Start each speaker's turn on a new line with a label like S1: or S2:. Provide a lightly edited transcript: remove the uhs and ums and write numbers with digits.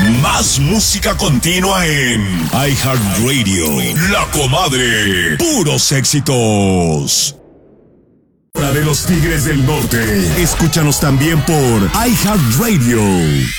S1: Más música continua en iHeartRadio. La Comadre. Puros éxitos. Para de los Tigres del Norte. Escúchanos también por iHeartRadio.